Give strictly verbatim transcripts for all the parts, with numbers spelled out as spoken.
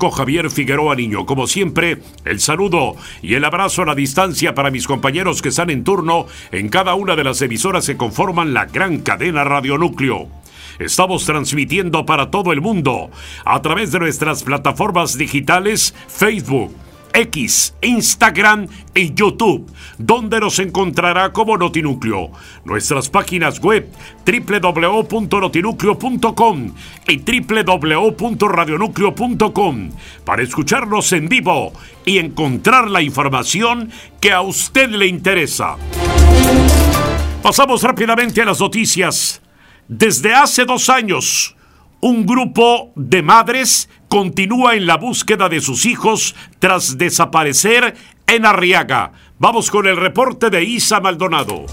Orozco, Javier Figueroa Niño. Como siempre, el saludo y el abrazo a la distancia para mis compañeros que están en turno en cada una de las emisoras que conforman la gran cadena Radio Núcleo. Estamos transmitiendo para todo el mundo a través de nuestras plataformas digitales Facebook, X, Instagram y YouTube, donde nos encontrará como Notinúcleo. Nuestras páginas web doble u doble u doble u punto notinúcleo punto com y doble u doble u doble u punto radionúcleo punto com para escucharnos en vivo y encontrar la información que a usted le interesa. Pasamos rápidamente a las noticias. Desde hace dos años, un grupo de madres continúa en la búsqueda de sus hijos tras desaparecer en Arriaga. Vamos con el reporte de Isa Maldonado.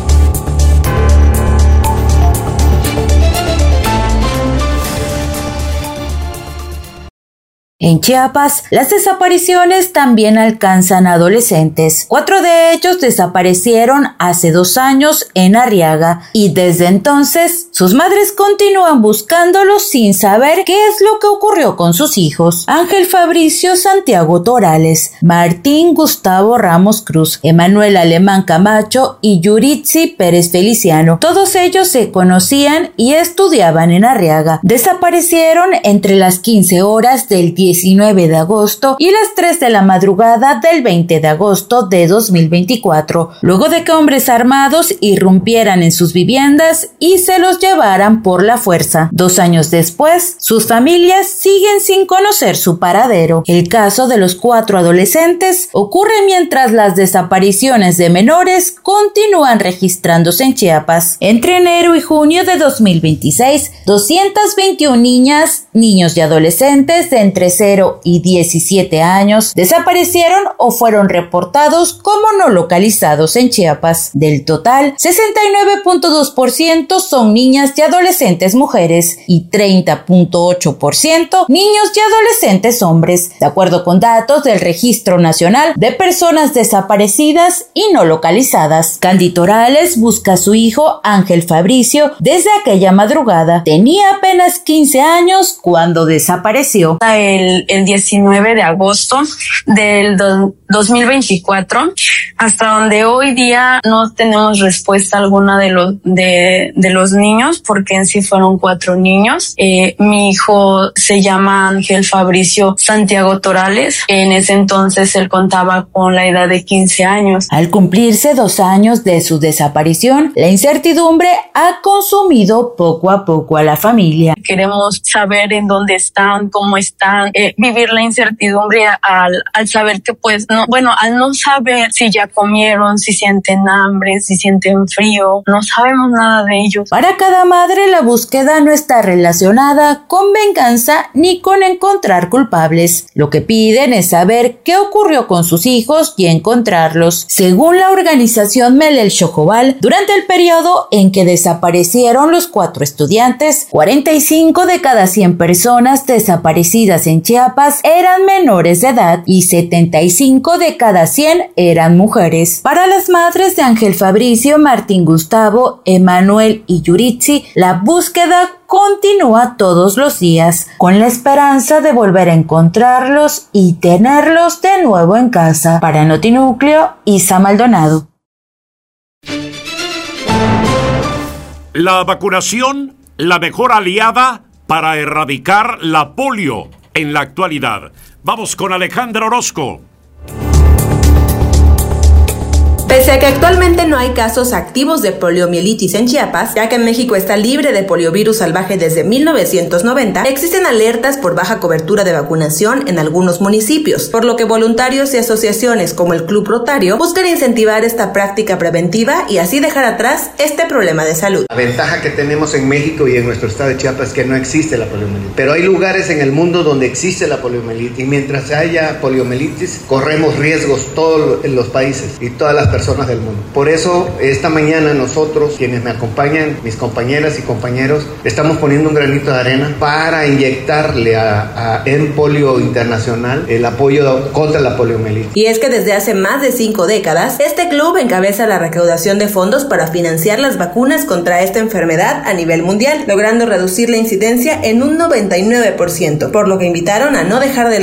En Chiapas, las desapariciones también alcanzan a adolescentes. Cuatro de ellos desaparecieron hace dos años en Arriaga y desde entonces sus madres continúan buscándolos sin saber qué es lo que ocurrió con sus hijos. Ángel Fabricio Santiago Torales, Martín Gustavo Ramos Cruz, Emanuel Alemán Camacho y Yuritsi Pérez Feliciano. Todos ellos se conocían y estudiaban en Arriaga. Desaparecieron entre las quince horas del diecinueve de agosto y las tres de la madrugada del veinte de agosto de dos mil veinticuatro, luego de que hombres armados irrumpieran en sus viviendas y se los llevaran por la fuerza. Dos años después, sus familias siguen sin conocer su paradero. El caso de los cuatro adolescentes ocurre mientras las desapariciones de menores continúan registrándose en Chiapas. Entre enero y junio de dos mil veintiséis, doscientas veintiuna niñas, niños y adolescentes de entre cero y diecisiete años desaparecieron o fueron reportados como no localizados en Chiapas. Del total, sesenta y nueve punto dos por ciento son niñas y adolescentes mujeres y treinta punto ocho por ciento niños y adolescentes hombres, de acuerdo con datos del Registro Nacional de Personas Desaparecidas y No Localizadas. Candy Torales busca a su hijo Ángel Fabricio desde aquella madrugada. Tenía apenas quince años cuando desapareció. El El, el diecinueve de agosto del do, dos mil veinticuatro, hasta donde hoy día no tenemos respuesta alguna de los de, de los niños, porque en sí fueron cuatro niños. Eh, mi hijo se llama Ángel Fabricio Santiago Torales. En ese entonces él contaba con la edad de quince años. Al cumplirse dos años de su desaparición, la incertidumbre ha consumido poco a poco a la familia. Queremos saber en dónde están, cómo están, eh, vivir la incertidumbre al, al saber que pues no, bueno, al no saber si ya comieron, si sienten hambre, si sienten frío, no sabemos nada de ellos. Para cada madre la búsqueda no está relacionada con venganza ni con encontrar culpables. Lo que piden es saber qué ocurrió con sus hijos y encontrarlos. Según la organización Melel Chocobal, durante el periodo en que desaparecieron los cuatro estudiantes, cuarenta y cinco de cada cien personas desaparecidas en Chiapas eran menores de edad y setenta y cinco de cada cien eran mujeres. Para las madres de Ángel Fabricio, Martín Gustavo, Emanuel y Yuritsi, la búsqueda continúa todos los días, con la esperanza de volver a encontrarlos y tenerlos de nuevo en casa. Para Notinúcleo, Isa Maldonado. La vacunación, la mejor aliada para erradicar la polio en la actualidad. Vamos con Alejandra Orozco. Pese a que actualmente no hay casos activos de poliomielitis en Chiapas, ya que México está libre de poliovirus salvaje desde mil novecientos noventa, existen alertas por baja cobertura de vacunación en algunos municipios, por lo que voluntarios y asociaciones como el Club Rotario buscan incentivar esta práctica preventiva y así dejar atrás este problema de salud. La ventaja que tenemos en México y en nuestro estado de Chiapas es que no existe la poliomielitis, pero hay lugares en el mundo donde existe la poliomielitis y mientras haya poliomielitis corremos riesgos todos los países y todas las personas del mundo. Por eso esta mañana nosotros, quienes me acompañan, mis compañeras y compañeros, estamos poniendo un granito de arena para inyectarle a, a en Polio Internacional el apoyo contra la poliomielitis. Y es que desde hace más de cinco décadas, este club encabeza la recaudación de fondos para financiar las vacunas contra esta enfermedad a nivel mundial, logrando reducir la incidencia en un noventa y nueve por ciento, por lo que invitaron a no dejar de